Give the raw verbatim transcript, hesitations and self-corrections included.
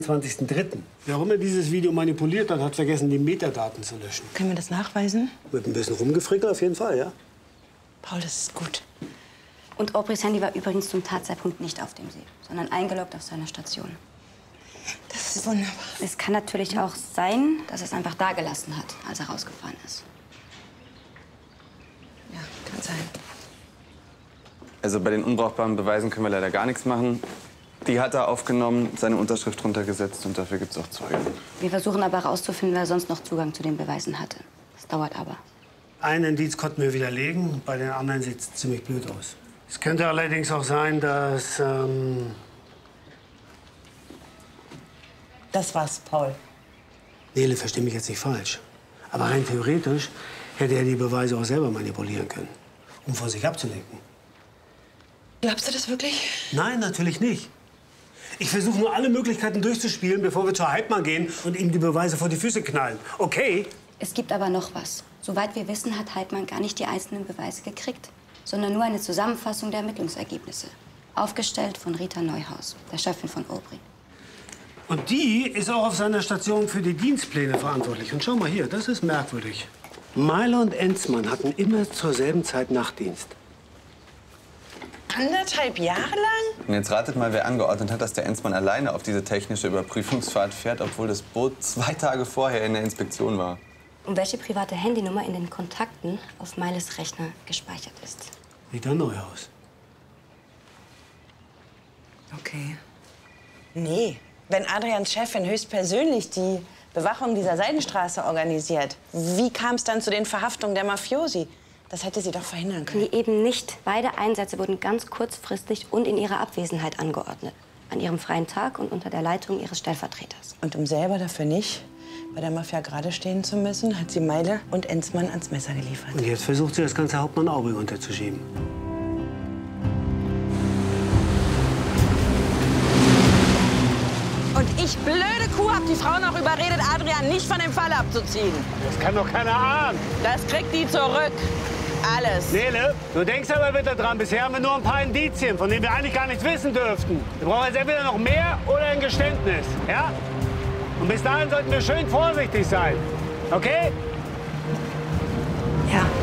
zwanzigsten dritten Wer auch immer dieses Video manipuliert hat, hat vergessen, die Metadaten zu löschen. Können wir das nachweisen? Mit ein bisschen rumgefrickelt auf jeden Fall, ja. Paul, das ist gut. Und Aubreys Handy war übrigens zum Tatzeitpunkt nicht auf dem See, sondern eingeloggt auf seiner Station. Das ist wunderbar. Es kann natürlich auch sein, dass er es einfach da gelassen hat, als er rausgefahren ist. Ja, kann sein. Also bei den unbrauchbaren Beweisen können wir leider gar nichts machen. Die hat er aufgenommen, seine Unterschrift drunter gesetzt und dafür gibt es auch Zeugen. Wir versuchen aber herauszufinden, wer sonst noch Zugang zu den Beweisen hatte. Das dauert aber. Ein Indiz konnten wir widerlegen, bei den anderen sieht es ziemlich blöd aus. Es könnte allerdings auch sein, dass... Ähm Das war's, Paul. Nele, versteh mich jetzt nicht falsch. Aber rein theoretisch hätte er die Beweise auch selber manipulieren können, um von sich abzulenken. Glaubst du das wirklich? Nein, natürlich nicht. Ich versuche nur alle Möglichkeiten durchzuspielen, bevor wir zur Heidmann gehen und ihm die Beweise vor die Füße knallen. Okay? Es gibt aber noch was. Soweit wir wissen, hat Heidmann gar nicht die einzelnen Beweise gekriegt, sondern nur eine Zusammenfassung der Ermittlungsergebnisse. Aufgestellt von Rita Neuhaus, der Chefin von Aubry. Und die ist auch auf seiner Station für die Dienstpläne verantwortlich. Und schau mal hier, das ist merkwürdig. Meiler und Enzmann hatten immer zur selben Zeit Nachtdienst. Anderthalb Jahre lang? Und jetzt ratet mal, wer angeordnet hat, dass der Enzmann alleine auf diese technische Überprüfungsfahrt fährt, obwohl das Boot zwei Tage vorher in der Inspektion war. Und welche private Handynummer in den Kontakten auf Meiles Rechner gespeichert ist. Rita Neuhaus. Okay. Nee, wenn Adrians Chefin höchstpersönlich die Bewachung dieser Seidenstraße organisiert, wie kam es dann zu den Verhaftungen der Mafiosi? Das hätte sie doch verhindern können. Nee, eben nicht. Beide Einsätze wurden ganz kurzfristig und in ihrer Abwesenheit angeordnet. An ihrem freien Tag und unter der Leitung ihres Stellvertreters. Und um selber dafür nicht bei der Mafia gerade stehen zu müssen, hat sie Meile und Enzmann ans Messer geliefert. Und jetzt versucht sie, das ganze Hauptmann Aubry unterzuschieben. Und ich, blöde Kuh, hab die Frau noch überredet, Adrian nicht von dem Fall abzuziehen. Das kann doch keiner ahnen. Das kriegt die zurück. Alles. Nele, du denkst aber bitte dran, bisher haben wir nur ein paar Indizien, von denen wir eigentlich gar nichts wissen dürften. Wir brauchen jetzt entweder noch mehr oder ein Geständnis, ja? Und bis dahin sollten wir schön vorsichtig sein, okay? Ja.